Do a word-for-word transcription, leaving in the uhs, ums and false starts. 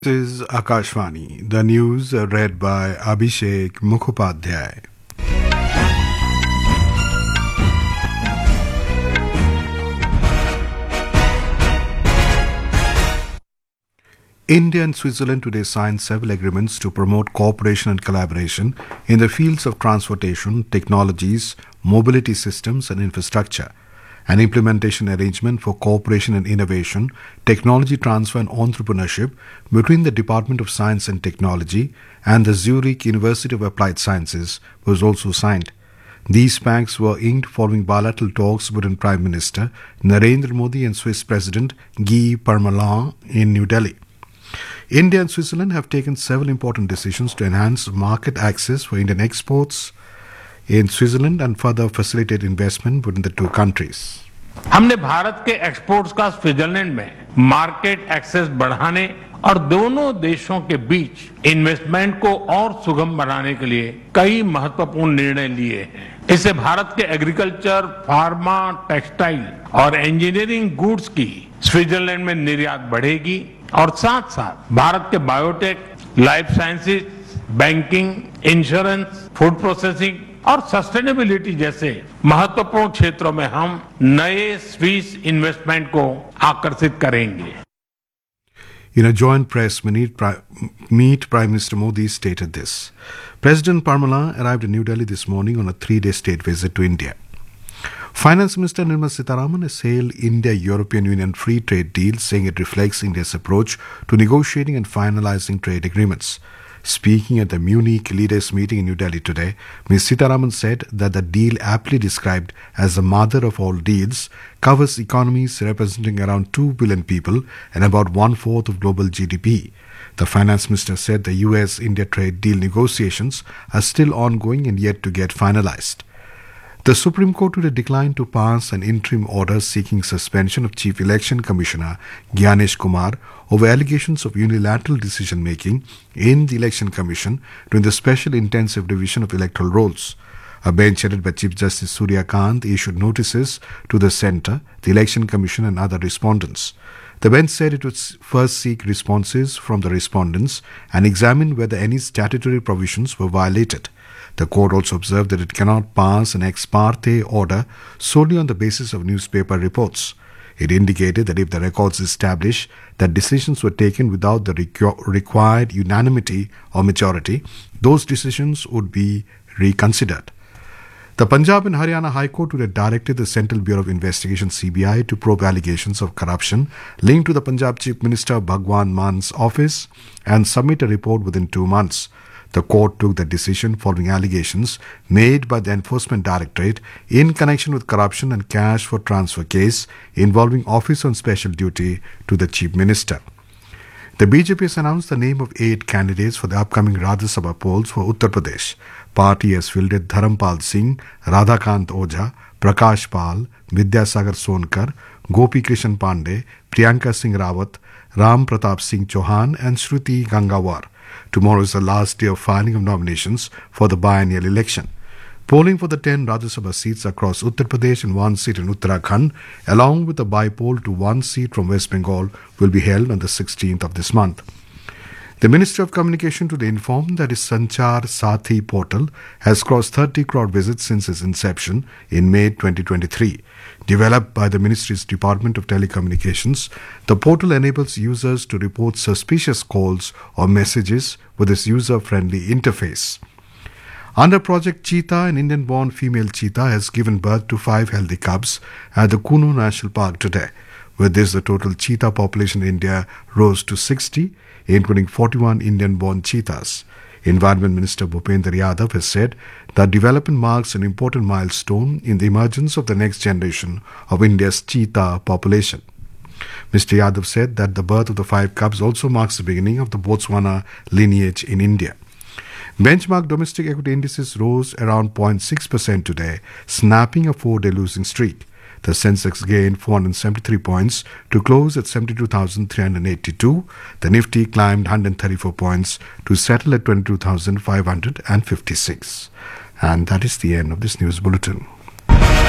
This is Akashvani. The news are read by Abhishek Mukhopadhyay. India and Switzerland today signed several agreements to promote cooperation and collaboration in the fields of transportation, technologies, mobility systems, and infrastructure. An implementation arrangement for cooperation and innovation, technology transfer and entrepreneurship between the Department of Science and Technology and the Zurich University of Applied Sciences was also signed. These pacts were inked following bilateral talks between Prime Minister Narendra Modi and Swiss President Guy Parmelin in New Delhi. India and Switzerland have taken several important decisions to enhance market access for Indian exports in Switzerland and further facilitate investment between the two countries. हमने भारत के exports का Switzerland में market access बढ़ाने और दोनों देशों के बीच investment को और सुगम बनाने के लिए कई महत्वपूर्ण निर्णय लिए हैं। इससे भारत के एग्रीकल्चर, फार्मा, टेक्सटाइल और इंजीनियरिंग गुड्स की स्विट्जरलैंड में निर्यात बढ़ेगी और साथ साथ भारत के biotech, life sciences, banking, insurance, food processing और सस्टेनेबिलिटी जैसे महत्वपूर्ण क्षेत्रों में हम नए स्विस इन्वेस्टमेंट को आकर्षित करेंगे. In a joint press meet, meet, Prime Minister Modi stated this. President Parmelin arrived in New Delhi this morning on a three-day state visit to India. Finance Minister Nirmala Sitharaman has hailed India-European Union free trade deal, saying it reflects India's approach to negotiating and finalizing trade agreements. Speaking at the Munich leaders meeting in New Delhi today, Miz Sitharaman said that the deal, aptly described as the mother of all deals, covers economies representing around two billion people and about one-fourth of global G D P. The finance minister said the U S India trade deal negotiations are still ongoing and yet to get finalized. The Supreme Court today declined to pass an interim order seeking suspension of Chief Election Commissioner Gyanesh Kumar over allegations of unilateral decision-making in the Election Commission during the Special Intensive Revision of Electoral Rolls. A bench headed by Chief Justice Surya Kant issued notices to the Centre, the Election Commission and other respondents. The bench said it would first seek responses from the respondents and examine whether any statutory provisions were violated. The court also observed that it cannot pass an ex parte order solely on the basis of newspaper reports. It indicated that if the records establish that decisions were taken without the requ- required unanimity or majority, those decisions would be reconsidered. The Punjab and Haryana High Court today directed the Central Bureau of Investigation C B I to probe allegations of corruption linked to the Punjab Chief Minister Bhagwan Mann's office and submit a report within two months. The court took the decision following allegations made by the Enforcement Directorate in connection with corruption and cash for transfer case involving Office on Special Duty to the Chief Minister. The B J P has announced the name of eight candidates for the upcoming Rajya Sabha polls for Uttar Pradesh. Party has fielded Dharampal Singh, Radhakant Ojha, Prakash Pal, Vidyasagar Sonkar, Gopi Krishan Pandey, Priyanka Singh Rawat, Ram Pratap Singh Chauhan and Shruti Gangawar. Tomorrow is the last day of filing of nominations for the biennial election. Polling for the ten Rajya Sabha seats across Uttar Pradesh and one seat in Uttarakhand, along with a by-poll to one seat from West Bengal, will be held on the sixteenth of this month. The Ministry of Communication today informed that its Sanchar Sathi portal has crossed thirty crore visits since its inception in May twenty twenty-three. Developed by the Ministry's Department of Telecommunications, the portal enables users to report suspicious calls or messages with its user-friendly interface. Under Project Cheetah, an Indian-born female cheetah has given birth to five healthy cubs at the Kuno National Park today. With this, the total cheetah population in India rose to sixty, including forty-one Indian-born cheetahs. Environment Minister Bhupendra Yadav has said that development marks an important milestone in the emergence of the next generation of India's cheetah population. Mister Yadav said that the birth of the five cubs also marks the beginning of the Botswana lineage in India. Benchmark domestic equity indices rose around zero point six percent today, snapping a four-day losing streak. The Sensex gained four hundred seventy-three points to close at seventy-two thousand three hundred eighty-two. The Nifty climbed one hundred thirty-four points to settle at twenty-two thousand five hundred fifty-six. And that is the end of this news bulletin.